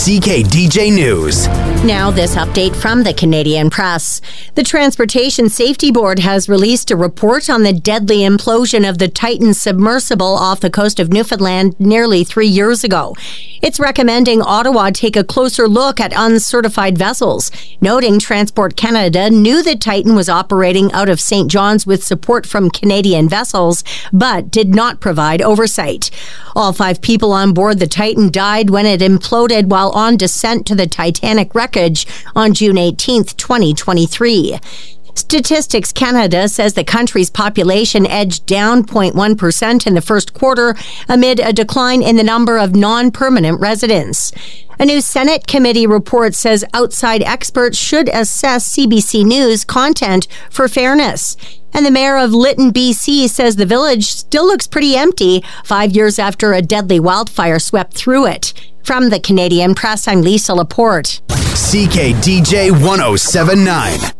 CKDJ News. Now this update from the Canadian Press. The Transportation Safety Board has released a report on the deadly implosion of the Titan submersible off the coast of Newfoundland nearly 3 years ago. It's recommending Ottawa take a closer look at uncertified vessels, noting Transport Canada knew that Titan was operating out of St. John's with support from Canadian vessels, but did not provide oversight. All 5 people on board the Titan died when it imploded while on descent to the Titanic wreckage on June 18, 2023. Statistics Canada says the country's population edged down 0.1% in the first quarter amid a decline in the number of non-permanent residents. A new Senate committee report says outside experts should assess CBC News content for fairness. And the mayor of Lytton, BC says the village still looks pretty empty 5 years after a deadly wildfire swept through it. From the Canadian Press, I'm Lisa Laporte. CKDJ 1079.